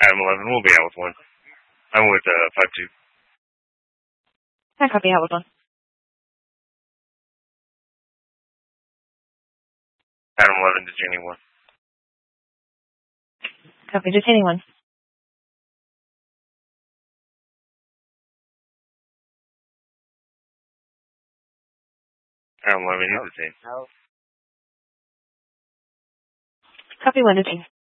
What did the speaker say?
Adam 11, we'll be out with one. I'm with 5-2. I copy, out with one. Adam 11, detaining 1. Copy, detaining 1. Adam 11, he's detained. Copy, 1 detained.